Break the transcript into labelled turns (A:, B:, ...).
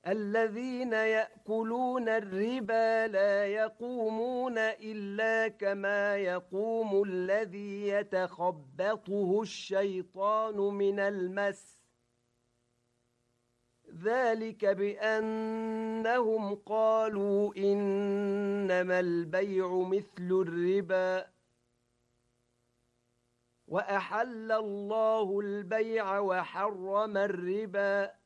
A: الذين يأكلون الربا لا يقومون إلا كما يقوم الذي يتخبطه الشيطان من المس ذلك بأنهم قالوا إنما البيع مثل الربا وأحل الله البيع وحرم الربا